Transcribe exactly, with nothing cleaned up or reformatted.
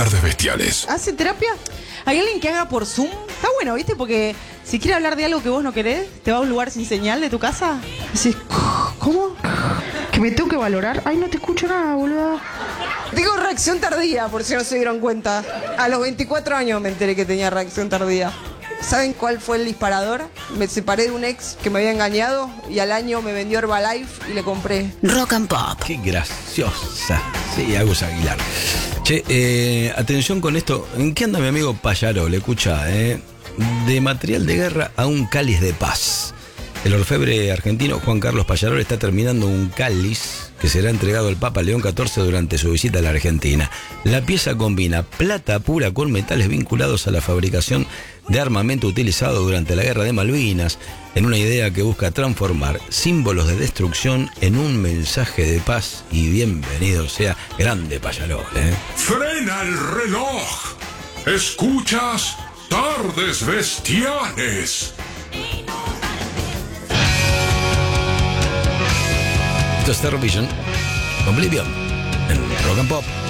Tardes Bestiales. ¿Hace terapia? ¿Hay alguien que haga por Zoom? Está bueno, ¿viste? Porque si quiere hablar de algo que vos no querés, te va a un lugar sin señal de tu casa. Decís, ¿cómo? ¿Que me tengo que valorar? Ay, no te escucho nada, boludo. Digo reacción tardía, por si no se dieron cuenta. A los veinticuatro años me enteré que tenía reacción tardía. ¿Saben cuál fue el disparador? Me separé de un ex que me había engañado y al año me vendió Herbalife y le compré. Rock and Pop. Qué graciosa. Sí, Agus Aguilar. Che, eh, atención con esto. ¿En qué anda mi amigo Payarol? Escucha, eh. De material de guerra a un cáliz de paz. El orfebre argentino Juan Carlos Payarol está terminando un cáliz que será entregado al Papa León catorce durante su visita a la Argentina. La pieza combina plata pura con metales vinculados a la fabricación de armamento utilizado durante la Guerra de Malvinas, en una idea que busca transformar símbolos de destrucción en un mensaje de paz. Y bienvenido sea grande Payarol, ¿eh? ¡Frena el reloj! Escuchas Tardes Bestiales. Esto es Terror Vision, Oblivion, en Rock and Pop.